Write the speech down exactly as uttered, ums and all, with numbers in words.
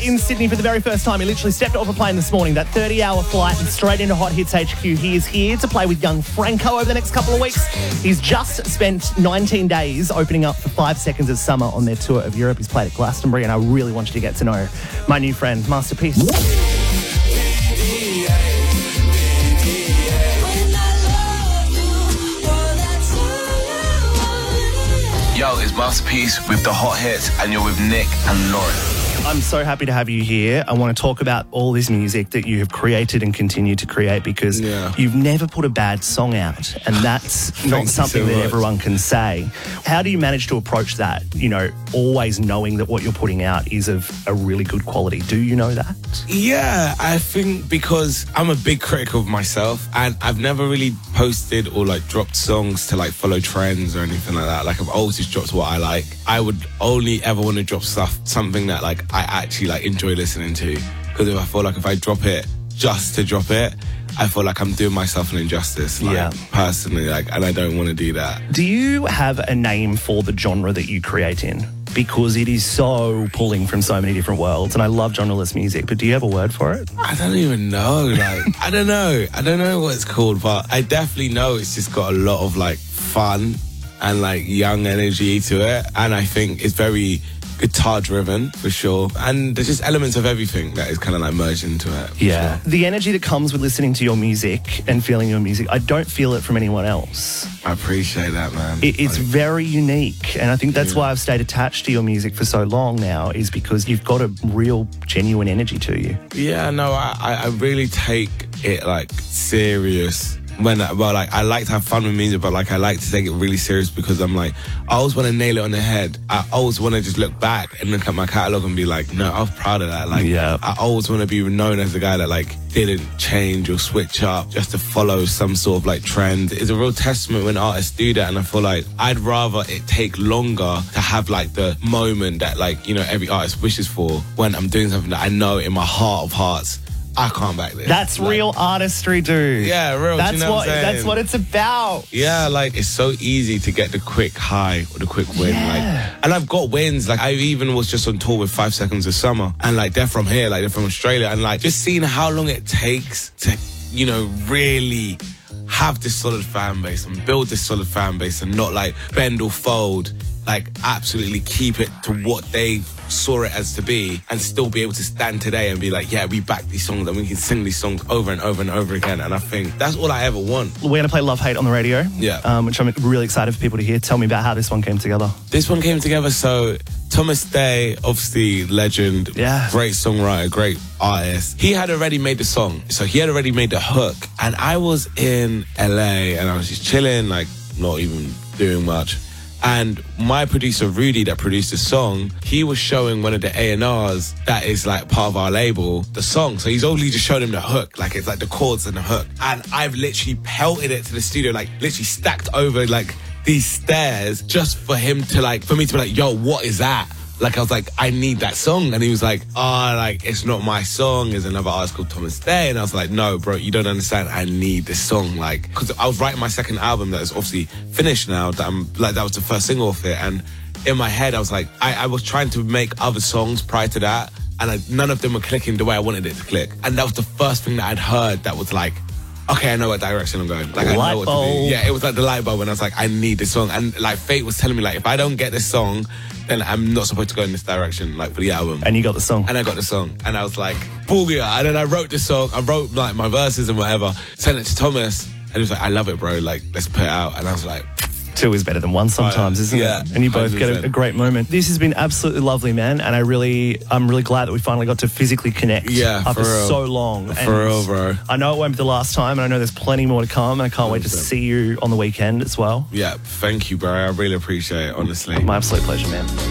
in Sydney for the very first time. He literally stepped off a plane this morning, that thirty-hour flight, and straight into Hot Hits H Q. He is here to play with young Franco over the next couple of weeks. He's just spent nineteen days opening up for Five Seconds of Summer on their tour of Europe. He's played at Glastonbury, and I really want you to get to know my new friend, Masterpiece. Yo, it's Masterpiece with the Hot Hits, and you're with Nick and Lauren. I'm so happy to have you here. I want to talk about all this music that you have created and continue to create, because yeah. you've never put a bad song out, and that's not something so that much. everyone can say. How do you manage to approach that, you know, always knowing that what you're putting out is of a really good quality? Do you know that? Yeah, I think because I'm a big critic of myself, and I've never really posted or like dropped songs to like follow trends or anything like that. Like I've always just dropped what I like. I would only ever want to drop stuff, something that like I actually like enjoy listening to, because if I feel like if I drop it just to drop it, I feel like I'm doing myself an injustice, like, yeah. personally, like, and I don't want to do that. Do you have a name for the genre that you create in? Because it is so pulling from so many different worlds, and I love genreless music, but do you have a word for it? I don't even know, like, I don't know. I don't know what it's called, but I definitely know it's just got a lot of, like, fun and, like, young energy to it, and I think it's very guitar driven for sure, and there's just elements of everything that is kind of like merged into it. Yeah, sure. The energy that comes with listening to your music and feeling your music, I don't feel it from anyone else. I appreciate that, man. It, it's like, very unique, and I think that's yeah. why I've stayed attached to your music for so long now, is because you've got a real genuine energy to you. Yeah, no, I, I really take it like serious. When, well, like, I like to have fun with music, but, like, I like to take it really serious, because I'm, like, I always want to nail it on the head. I always want to just look back and look at my catalogue and be like, no, I'm proud of that. Like, yeah. I always want to be known as the guy that, like, didn't change or switch up just to follow some sort of, like, trend. It's a real testament when artists do that, and I feel like I'd rather it take longer to have, like, the moment that, like, you know, every artist wishes for when I'm doing something that I know in my heart of hearts, I can't back this. That's like, real artistry, dude. Yeah, real. That's you know what. what I'm that's what it's about. Yeah, like it's so easy to get the quick high or the quick win. Yeah. Like, and I've got wins. Like I even was just on tour with Five Seconds of Summer, and like they're from here, like they're from Australia, and like just seeing how long it takes to, you know, really have this solid fan base and build this solid fan base and not like bend or fold. Like absolutely keep it to what they saw it as to be, and still be able to stand today and be like, yeah, we back these songs and we can sing these songs over and over and over again. And I think that's all I ever want. We're going to play Love Hate on the radio, yeah, um, which I'm really excited for people to hear. Tell me about how this one came together. This one came together, so Thomas Day, obviously legend, yeah, great songwriter, great artist. He had already made the song, so he had already made the hook, and I was in L A and I was just chilling, like not even doing much. And my producer, Rudy, that produced the song, he was showing one of the A and Rs that is like part of our label, the song. So he's only just showed him the hook, like it's like the chords and the hook. And I've literally pelted it to the studio, like literally stacked over like these stairs just for him to like, for me to be like, yo, what is that? Like, I was like, I need that song. And he was like, oh, like, it's not my song. There's another artist called Thomas Day. And I was like, no, bro, you don't understand. I need this song. Like, because I was writing my second album that is obviously finished now. That I'm like, that was the first single off it. And in my head, I was like, I, I was trying to make other songs prior to that. And I, none of them were clicking the way I wanted it to click. And that was the first thing that I'd heard that was like, okay, I know what direction I'm going. Like, I light know what bulb. to do. Yeah, it was like the light bulb, and I was like, I need this song. And like, fate was telling me, like, if I don't get this song, then I'm not supposed to go in this direction, like, for the album. And you got the song. And I got the song. And I was like, booyah. And then I wrote the song. I wrote, like, my verses and whatever, sent it to Thomas. And he was like, I love it, bro. Like, let's put it out. And I was like, two is better than one sometimes, isn't yeah, it? And you both one hundred get percent. a, a great moment. This has been absolutely lovely, man. And I really, I'm really glad that we finally got to physically connect Yeah, after for real. so long. For And real, bro. I know it won't be the last time, and I know there's plenty more to come, and I can't wait to one hundred percent. see you on the weekend as well. Yeah, thank you, bro. I really appreciate it, honestly. My absolute pleasure, man.